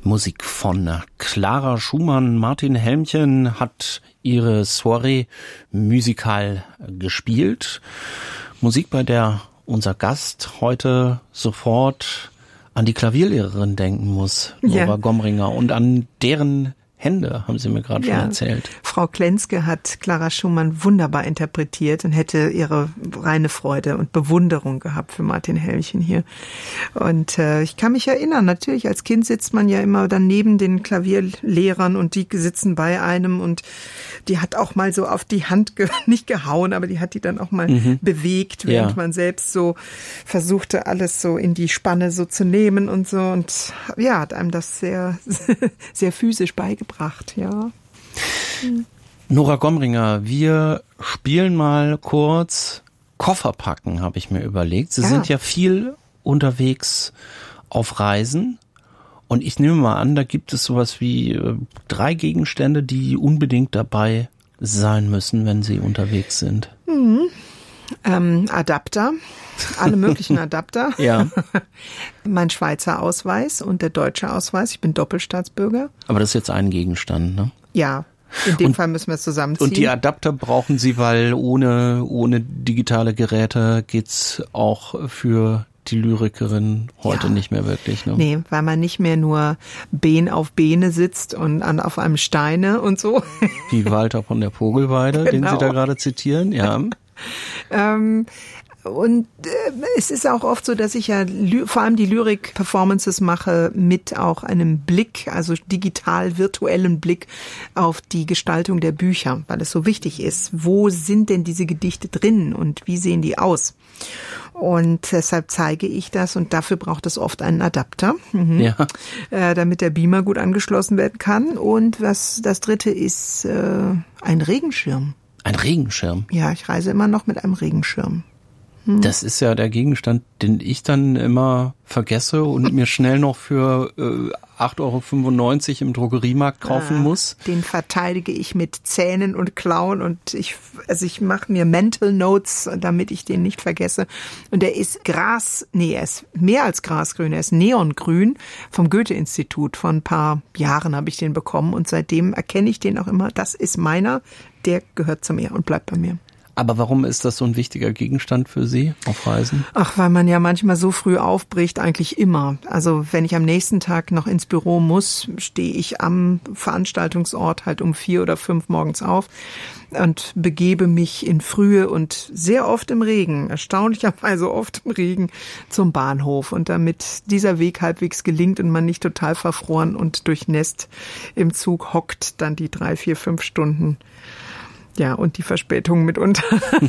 Musik von Clara Schumann. Martin Helmchen hat ihre Soirée musical gespielt. Musik, bei der unser Gast heute sofort an die Klavierlehrerin denken muss, Nora Gomringer, und an deren Hände, haben Sie mir gerade schon erzählt. Frau Klenske hat Clara Schumann wunderbar interpretiert und hätte ihre reine Freude und Bewunderung gehabt für Martin Helmchen hier. Und ich kann mich erinnern, natürlich als Kind sitzt man ja immer dann neben den Klavierlehrern und die sitzen bei einem und die hat auch mal so auf die Hand, nicht gehauen, aber die hat die dann auch mal bewegt, während man selbst so versuchte, alles so in die Spanne so zu nehmen und so. Und ja, hat einem das sehr, sehr physisch beigebracht. Nora Gomringer, wir spielen mal kurz Koffer packen, habe ich mir überlegt. Sie sind ja viel unterwegs auf Reisen und ich nehme mal an, da gibt es sowas wie 3 Gegenstände, die unbedingt dabei sein müssen, wenn Sie unterwegs sind. Adapter, alle möglichen Adapter. Ja. Mein Schweizer Ausweis und der deutsche Ausweis. Ich bin Doppelstaatsbürger. Aber das ist jetzt ein Gegenstand, ne? Ja, in dem Fall müssen wir es zusammenziehen. Und die Adapter brauchen Sie, weil ohne digitale Geräte geht's auch für die Lyrikerin heute nicht mehr wirklich, ne? Nee, weil man nicht mehr nur Bein auf Beine sitzt und auf einem Steine und so. Wie Walter von der Vogelweide, den Sie da gerade zitieren, ja. Und es ist auch oft so, dass ich ja vor allem die Lyrik-Performances mache mit auch einem Blick, also digital virtuellen Blick auf die Gestaltung der Bücher, weil es so wichtig ist. Wo sind denn diese Gedichte drin und wie sehen die aus? Und deshalb zeige ich das und dafür braucht es oft einen Adapter, damit der Beamer gut angeschlossen werden kann. Und das dritte ist ein Regenschirm. Ein Regenschirm? Ja, ich reise immer noch mit einem Regenschirm. Das ist ja der Gegenstand, den ich dann immer vergesse und mir schnell noch für 8,95 € im Drogeriemarkt kaufen muss. Den verteidige ich mit Zähnen und Klauen und ich mache mir Mental Notes, damit ich den nicht vergesse. Und er ist er ist mehr als grasgrün, er ist neongrün vom Goethe-Institut. Vor ein paar Jahren habe ich den bekommen und seitdem erkenne ich den auch immer. Das ist meiner, der gehört zu mir und bleibt bei mir. Aber warum ist das so ein wichtiger Gegenstand für Sie auf Reisen? Ach, weil man ja manchmal so früh aufbricht, eigentlich immer. Also wenn ich am nächsten Tag noch ins Büro muss, stehe ich am Veranstaltungsort halt um 4 oder 5 morgens auf und begebe mich in Frühe und sehr oft im Regen, erstaunlicherweise oft im Regen, zum Bahnhof. Und damit dieser Weg halbwegs gelingt und man nicht total verfroren und durchnässt im Zug hockt, dann die 3, 4, 5 Stunden. Ja, und die Verspätung mitunter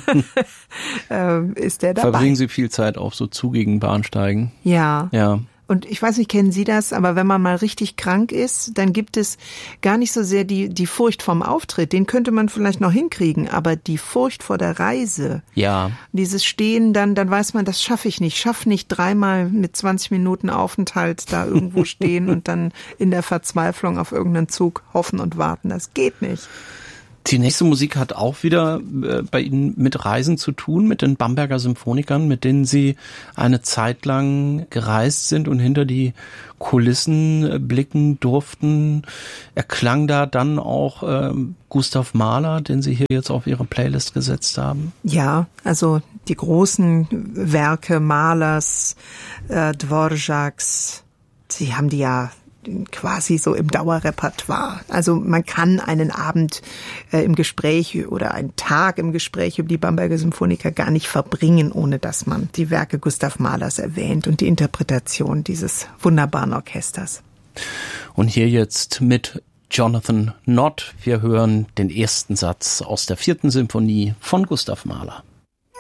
ist der dabei. Verbringen Sie viel Zeit auf so zugigen Bahnsteigen? Ja. Und ich weiß nicht, kennen Sie das, aber wenn man mal richtig krank ist, dann gibt es gar nicht so sehr die Furcht vom Auftritt. Den könnte man vielleicht noch hinkriegen, aber die Furcht vor der Reise. Ja. Dieses Stehen, dann weiß man, das schaffe ich nicht. Schaffe nicht 3-mal mit 20 Minuten Aufenthalt da irgendwo stehen und dann in der Verzweiflung auf irgendeinen Zug hoffen und warten. Das geht nicht. Die nächste Musik hat auch wieder bei Ihnen mit Reisen zu tun, mit den Bamberger Symphonikern, mit denen Sie eine Zeit lang gereist sind und hinter die Kulissen blicken durften. Erklang da dann auch Gustav Mahler, den Sie hier jetzt auf Ihre Playlist gesetzt haben? Ja, also die großen Werke Mahlers, Dvořáks, Sie haben die ja quasi so im Dauerrepertoire. Also man kann einen Abend im Gespräch oder einen Tag im Gespräch über die Bamberger Symphoniker gar nicht verbringen, ohne dass man die Werke Gustav Mahlers erwähnt und die Interpretation dieses wunderbaren Orchesters. Und hier jetzt mit Jonathan Nott. Wir hören den ersten Satz aus der 4. Symphonie von Gustav Mahler.